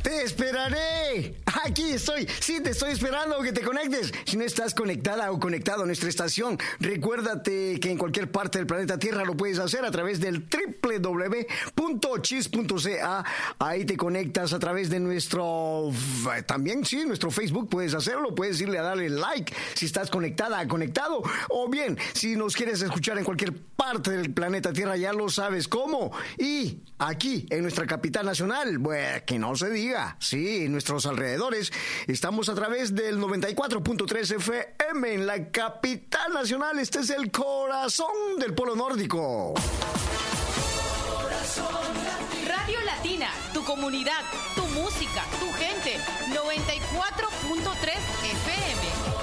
Te esperaré. Aquí estoy. Sí, te estoy esperando que te conectes. Si no estás conectada o conectado a nuestra estación, recuérdate que en cualquier parte del planeta Tierra lo puedes hacer a través del www.chis.ca. Ahí te conectas a través de nuestro... También, sí, nuestro Facebook puedes hacerlo. Puedes irle a darle like si estás conectada, conectado. O bien, si nos quieres escuchar en cualquier parte del planeta Tierra, ya lo sabes cómo. Y aquí, en nuestra capital nacional, bueno, que no se diga. Sí, en nuestros alrededores estamos a través del 94.3 FM en la capital nacional. Este es el corazón del Polo Nórdico. Radio Latina, tu comunidad, tu música, tu gente. 94.3 FM.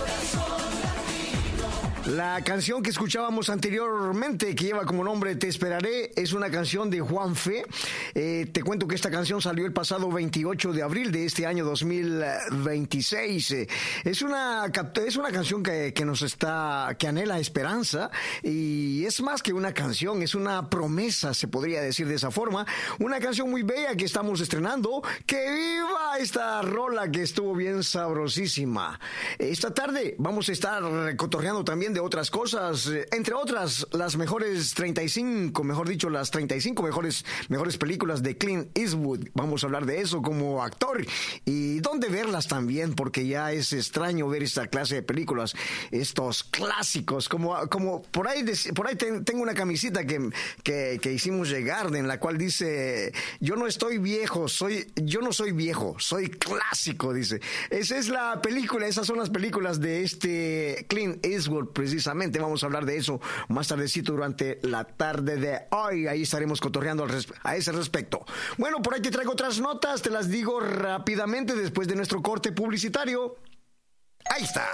La canción que escuchábamos anteriormente, que lleva como nombre Te Esperaré, es una canción de Juan Fe. Te cuento que esta canción salió el pasado 28 de abril de este año 2026. Es una canción que anhela esperanza, y es más que una canción, es una promesa, se podría decir de esa forma. Una canción muy bella que estamos estrenando. ¡Que viva esta rola que estuvo bien sabrosísima! Esta tarde vamos a estar cotorreando también de otras cosas, entre otras las mejores 35, mejor dicho, las 35 mejores películas de Clint Eastwood. Vamos a hablar de eso como actor y dónde verlas también, porque ya es extraño ver esta clase de películas, estos clásicos, como por ahí tengo una camisita que hicimos llegar, en la cual dice: yo no soy viejo, soy clásico, dice. Esa es la película, esas son las películas de este Clint Eastwood. Precisamente vamos a hablar de eso más tardecito durante la tarde de hoy. Ahí estaremos cotorreando a ese respecto. Bueno, por ahí te traigo otras notas, te las digo rápidamente después de nuestro corte publicitario. Ahí está.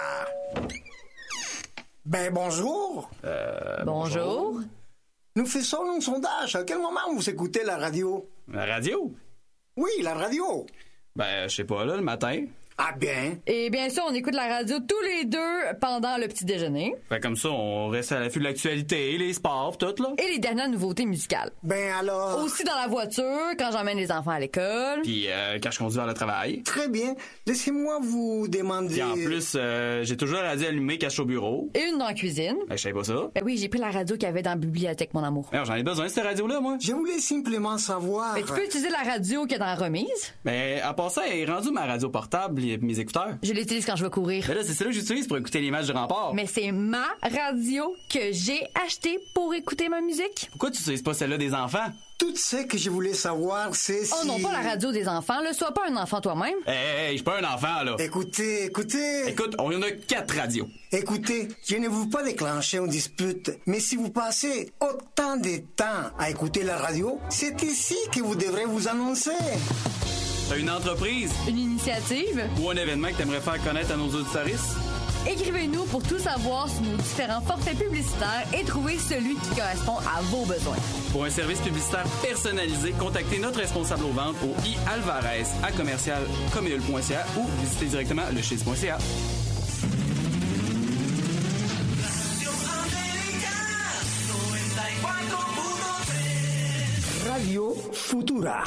Ben, bonjour. Bonjour. Nous faisons un sondage. À quel moment vous écoutez la radio? La radio? Oui, la radio. Ben, je sais pas, là, le matin. Ah bien. Et bien sûr, on écoute la radio tous les deux pendant le petit déjeuner. Ben, comme ça, on reste à l'affût de l'actualité, les sports, tout, là. Et les dernières nouveautés musicales. Ben alors... Aussi dans la voiture, quand j'emmène les enfants à l'école. Puis quand je conduis vers le travail. Très bien. Laissez-moi vous demander... Puis en plus, j'ai toujours la radio allumée quand je suis au bureau. Et une dans la cuisine. Ben, je savais pas ça. Ben oui, j'ai pris la radio qu'il y avait dans la bibliothèque, mon amour. Ben, j'en ai besoin de cette radio-là, moi. Je voulais simplement savoir... Ben, tu peux utiliser la radio qu'il y a dans la remise. Ben, à part ça, elle est rendue ma radio portable et mes écouteurs. Je l'utilise quand je vais courir. Ben là, c'est celle-là que j'utilise pour écouter les matchs de Rempart. Mais c'est ma radio que j'ai achetée pour écouter ma musique. Pourquoi tu utilises pas celle-là des enfants? Tout ce que je voulais savoir, c'est si... Oh non, pas la radio des enfants, là. Sois pas un enfant toi-même. Hey, je suis pas un enfant, là. Écoutez... Écoute, on y en a 4 radios. Écoutez, je ne veux pas déclencher une dispute, mais si vous passez autant de temps à écouter la radio, c'est ici que vous devrez vous annoncer. T'as une entreprise Une initiative. ou un événement que t'aimerais faire connaître à nos auditoristes? Écrivez-nous pour tout savoir sur nos différents forfaits publicitaires et trouver celui qui correspond à vos besoins. Pour un service publicitaire personnalisé, contactez notre responsable aux ventes au ialvarez@commercialcommeul.ca ou visitez directement lechiz.ca. Radio Futura.